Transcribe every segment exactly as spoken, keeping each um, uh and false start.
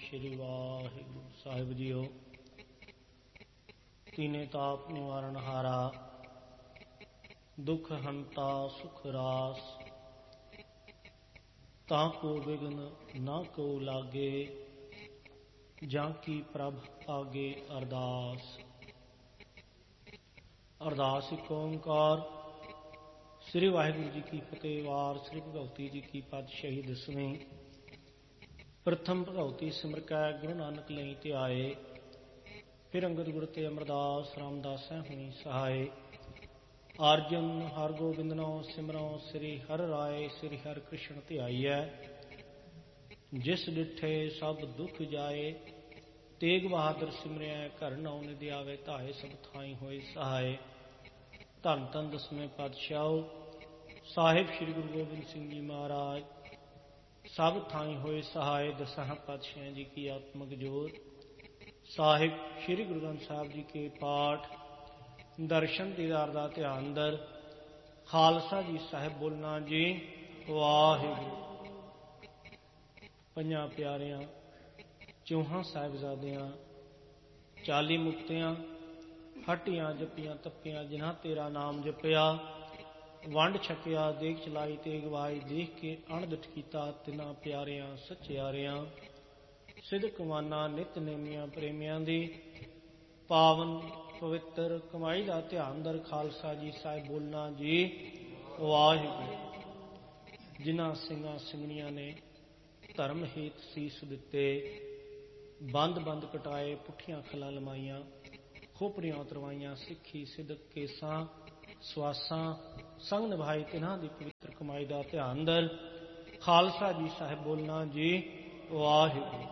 श्री वाहिगुरु साहिब जीओ। तीने ताप निवारण हारा, दुख हंता सुख रास। ताको विघ्न ना को लागे, जाकी प्रभ आगे अरदास। अरदास एक ओंकार। श्री वाहिगुरु जी की फतेह। वार श्री भगवती जी की पातशाही दसवीं। प्रथम भगवती सिमर कै गुरु नानक लई ध्याए। फिर अंगद गुर ते अमरदास रामदास हुई सहाय। आर्जन हर गोबिंद नौ सिमरो, श्री हर राय श्री हर कृष्ण ध्याईऐ। जिस डिठे सब दुख जाए, तेग बहादुर सिमरिया घर नौ निधि आवे धाए। सब थाई होए सहाय। धन धन दसवें पातशाह साहिब श्री गुरु गोबिंद सिंह जी महाराज। सब थाई होए सहाय। दसां पातशाह जी की आत्मक जोत। साहिब श्री गुरु ग्रंथ साहिब जी के पाठ दर्शन दीदार दा ध्यान दर। खालसा जी साहिब बोलना जी वाहिगुरु। पंजां प्यारियां चौहां साहिबजादियां चाली मुक्तियां हटियां जपियां तपियां जिन्हां तेरा नाम जपिया। वंड छकिया देख चलाई तेग वाई, देख के अणदिठ कीता तिना प्यारियां सचियारियां। सिदक माना नित नेमियां प्रेमियां दी, पावन पवित्र कमाई दा ध्यान दर। खालसा जी साहिब बोलना जी वाहिगुरु। जिन्हां ਸਿੰਘਾਂ ਸਿੰਘਣੀਆਂ ने धर्म हेत सीस दिते, बंद बंद कटाए पुठियां खलां लमाइयां। खोपरियां उतरवाइयां सिੱਖੀ सिदक केसां ਸਵਾਸਾਂ ਸੰਗ ਨਿਭਾਈ। ਤਿਨਾਂ ਦੀ ਪਵਿੱਤਰ ਕਮਾਈ ਦਾ ਧਿਆਨ ਦਰ। ਖਾਲਸਾ ਜੀ ਸਾਹਿਬ ਬੋਲਣਾ ਜੀ ਵਾਹਿਗੁਰੂ।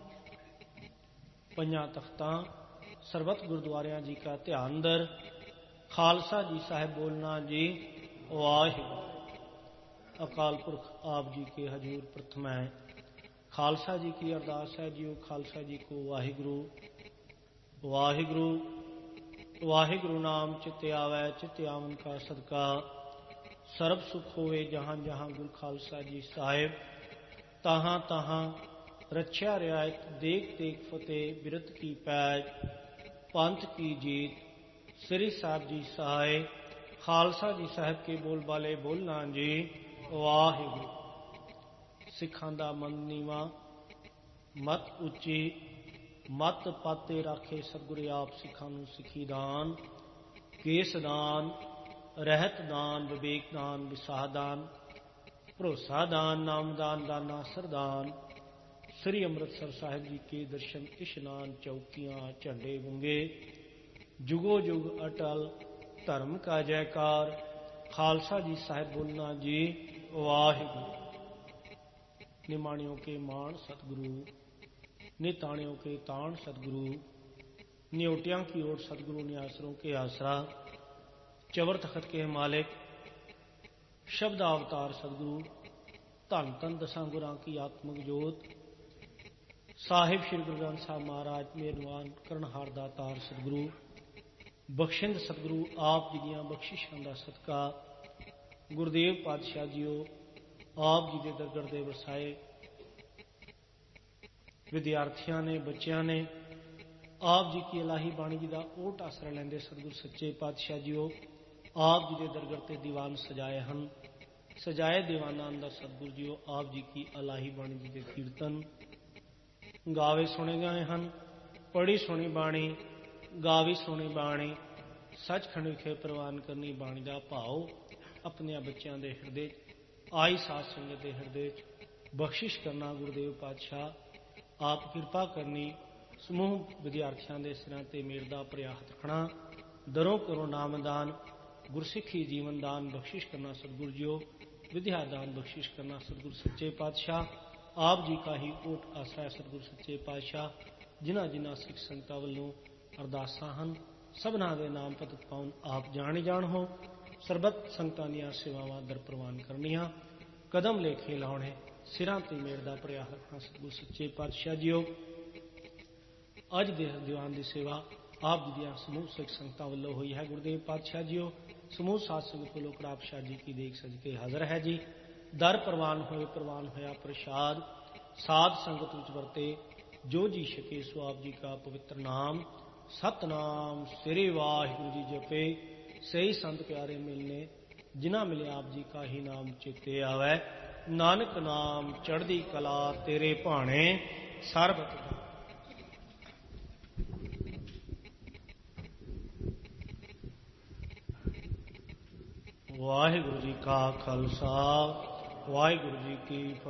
ਪੰਜਾਂ ਤਖਤਾਂ ਸਰਬਤ ਗੁਰਦੁਆਰਿਆਂ ਜੀ ਕਾ ਧਿਆਨ ਦਰ। ਖਾਲਸਾ ਜੀ ਸਾਹਿਬ ਬੋਲਣਾ ਜੀ ਵਾਹਿਗੁਰੂ। ਅਕਾਲ ਪੁਰਖ ਆਪ ਜੀ के हजूर प्रथम है। खालसा जी की अरदास है जियो खालसा जी को वाहिगुरु। वाहिगुरु वाहिगुरु नाम चित आवै, चित आवन का सदका। सर्ब सुख होवे जहाँ जहाँ गुरु खालसा जी साहिब। तहाँ तहाँ रक्षा रियायत देख देख फतेह। बिरत की पैज पंथ की जीत। श्री साहिब जी सहाय। खालसा जी साहिब के बोल बाले बोलना जी वाहिगुरु। सिखां दा मन नीवा मत उची, मत पाते राखे सतगुरु आप। सिखां नूं सिखी दान, केस दान, रहत दान, विवेक दान, विसाह दान, भरोसा दान, नाम दान, दाना सरदान। श्री अमृतसर साहिब जी के दर्शन इशनान। चौकियां झंडे गुंगे जुगो जुग अटल। धर्म का जयकार। खालसा जी साहिब बोलना जी वाहिगुरु। निमाणियों के मान सतगुरु, निताणियों के ताण सतगुरु। न्योटियां की ओर सतगुरु, न्यासरों के आसरा। चवर तखत के मालिक शब्द अवतार सतगुरु। धन धन दसां गुरां की आत्मक जोत। साहिब श्री गुरु ग्रंथ साहिब महाराज मेहरबान करनहार दातार सतगुरु। बख्शिंद सतगुरु आप जी दियां बख्शिशां दा सदका। गुरदेव पातशाह जीओ आप जी दे दरगढ़ दे वसाए विद्यार्थियों ने, बच्चों ने आप जी की इलाही बाणी जी का ओट आसरा लेंदे सतगुरु सच्चे पातशाह जीओ आप जी के दरगढ़ ते दीवान सजाए हैं। सजाए दीवाना अंदर सतगुरु जीओ आप जी की इलाही बाणी जी के कीर्तन गावे सुने गए हैं। पढ़ी सुनी बाणी गावी सुनी बाणी। सचखंड विखे प्रवान करनी बाणी का भाव अपने बच्चों के हिरदे आई साध संगत के हिरदे बख्शिश करना। गुरुदेव पातशाह आप किरपा करनी। समूह विद्यार्थियों के सिरां ते मेर दा भरिया हथ रखना। दरों करो नामदान, गुरसिखी जीवन दान बख्शिश करना सतगुरु जीओ। विद्या दान बख्शिश करना सतगुरु सच्चे पातशाह आप जी का ही ओट आसरा है। सतगुरु सच्चे पातशाह जिन्हां जिन्हां सिख संगतां वल्लों अरदासां हन सबना दे नाम पतत पाउन आप जान ही जान हो। सरबत संगतां दीआं सेवावां दर प्रवान करनियां। कदम लेखे लाउणे सिरां ते मेर दा भरिया रखना सतगुरु सच्चे पातशाह जीओ। अज दे दीवान की सेवा आप जी दियां समूह सिख संगतां वल्लों हुई है। गुरुदेव पातशाह जीओ समूह साध संगत वल्लों कड़ाप शाह जी की देख सज के हाजर है जी। दर प्रवान होए प्रवान होया प्रसाद। साध संगत विच वरते ਜੋ ਜੀ ਸਕੇ ਸੋ ਆਪ ਜੀ ਕਾ ਪਵਿੱਤਰ ਨਾਮ ਸਤਨਾਮ ਸ੍ਰੀ ਵਾਹਿਗੁਰੂ ਜੀ ਜਪੇ। ਸਹੀ ਸੰਤ ਪਿਆਰੇ ਮਿਲਨੇ, ਜਿਨ੍ਹਾਂ ਮਿਲੇ ਆਪ ਜੀ ਕਾ ਹੀ ਨਾਮ ਚੇਤੇ ਆਵੈ। ਨਾਨਕ ਨਾਮ ਚੜ੍ਹਦੀ ਕਲਾ ਤੇਰੇ ਭਾਣੇ ਸਰਬਤ ਦਾ। ਵਾਹਿਗੁਰੂ ਜੀ ਕਾ ਖਾਲਸਾ, ਵਾਹਿਗੁਰੂ ਜੀ ਕੀ ਫਤਿਹ।